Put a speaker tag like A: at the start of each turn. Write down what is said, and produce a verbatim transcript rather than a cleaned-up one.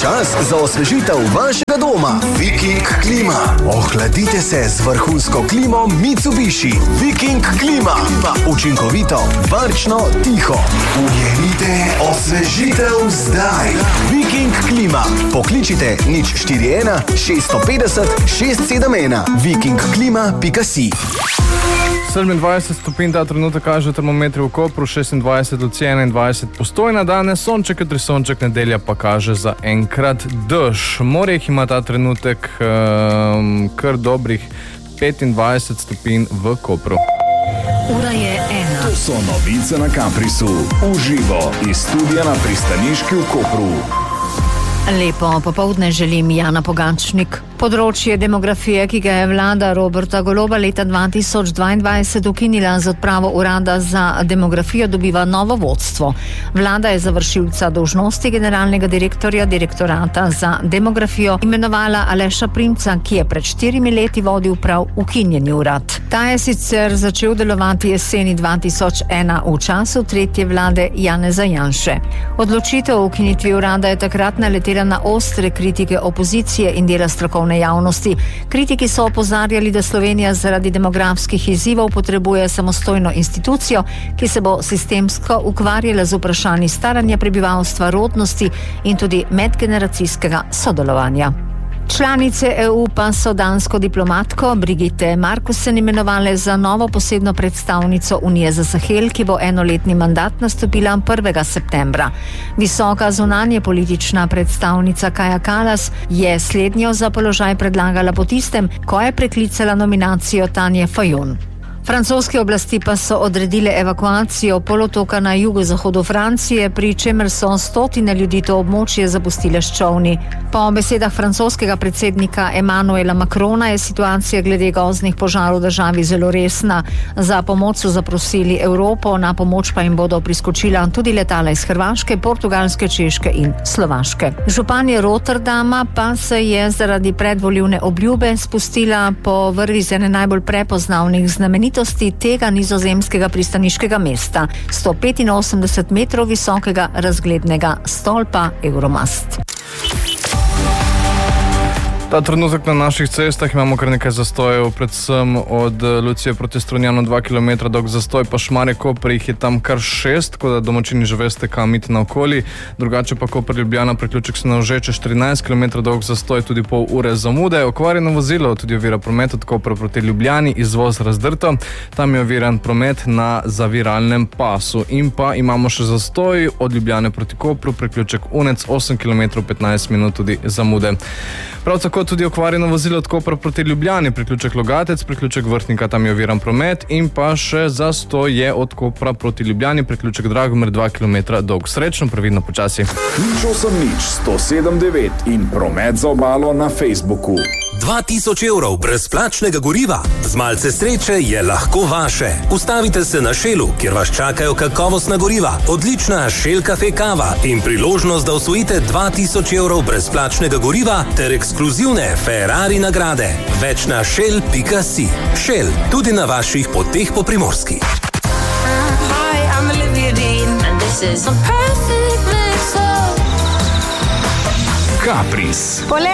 A: Čas za osvežitev vašega doma. Viking klima. Ohladite se z vrhunsko klimo Mitsubishi. Viking klima. Učinkovito, varčno, tiho. Ujemite osvežitev zdaj. Viking klima. Pokličite nič štiri ena šest pet nula šest sedem ena. viking klima pika si.
B: sedemindvajset stopinj ta trenutek kaže termometri v Kopru, šestindvajset do enaindvajset Postojna danes, sonček, jutri sonček, nedelja pa kaže za enkrat dež. Morje ima ta trenutek um, kar dobrih petindvajset stopinj v Kopru.
C: Ura je ena.
D: To so novice na Caprisu. Uživo iz studia na Pristaniški v Kopru.
C: Lepo popoldne želim, Jana Pogačnik. Področje demografije, ki ga je vlada Roberta Goloba leta dva tisoč dvaindvajset ukinila z odpravo urada za demografijo, dobiva novo vodstvo. Vlada je za vršilca dolžnosti generalnega direktorja direktorata za demografijo imenovala Aleša Primca, ki je pred štirimi leti vodil prav ukinjeni urad. Ta je sicer začel delovati jeseni dva tisoč ena v času tretje vlade Janeza Janše. Odločitev o ukinitvi urada je takrat naletela na ostre kritike opozicije in dela strokovne javnosti. Kritiki so opozarjali, da Slovenija zaradi demografskih izzivov potrebuje samostojno institucijo, ki se bo sistemsko ukvarjala z vprašanji staranja prebivalstva, rodnosti in tudi medgeneracijskega sodelovanja. Članice E U pa so dansko diplomatko Brigitte Markussen imenovale za novo posebno predstavnico Unije za Sahel, ki bo enoletni mandat nastopila prvega septembra. Visoka zunanje politična predstavnica Kaja Kallas je slednjo za položaj predlagala po tistem, ko je preklicala nominacijo Tanje Fajon. Francoske oblasti pa so odredile evakuacijo polotoka na jugozahodu Francije, pri čemer so stotine ljudi to območje zapustile s čolni. Po besedah francoskega predsednika Emmanuela Macrona je situacija glede gozdnih požarov v državi zelo resna. Za pomoč so zaprosili Evropo, na pomoč pa jim bodo priskočila tudi letala iz Hrvaške, Portugalske, Češke in Slovaške. Županja Rotterdama pa se je zaradi predvolilne obljube spustila po vrvi z ene najbolj prepoznavnih znamenitosti tega nizozemskega pristaniškega mesta, sto petinosemdeset metrov visokega razglednega stolpa Euromast.
B: Ta trenutek na naših cestah imamo kar nekaj zastojev, predvsem od Lucije proti Strunjanu dva kilometra dolg zastoj, pa Šmarje-Koper jih je tam kar šest, tako da domačini že veste, kam iti naokoli. Drugače pa Koper-Ljubljana, priključek se navžeče štirinajst kilometrov dolg zastoj, tudi pol ure zamude. Okvarjeno vozilo tudi ovira promet od Kopra proti Ljubljani, izvoz razdrto, tam je oviran promet na zaviralnem pasu. In pa imamo še zastoj od Ljubljane proti Kopru, priključek Unec, osem kilometrov petnajst minut tudi zamude. Prav tako tudi okvarjeno vozilo od Kopra proti Ljubljani, priključek Logatec, priključek Vrhnika, tam je oviran promet, in pa še zastoj je od Kopra proti Ljubljani, priključek Dragomer, dva kilometra dolg. Srečno, previdno, počasi.
D: nič osem nič sto sedem devet in promet za obalo na Facebooku.
E: dva tisoč evrov brezplačnega goriva. Z malce sreče je lahko vaše. Ustavite se na Shellu, kjer vas čakajo kakovostna goriva, odlična Shell Cafe kava in priložnost, da osvojite dva tisoč evrov brezplačnega goriva ter ekskluzivne Ferrari nagrade. Več na shell pika si. Shell, tudi na vaših poteh po Primorski.
F: Hi, I'm Olivia Dean and this is a perfect mix of
D: Capris.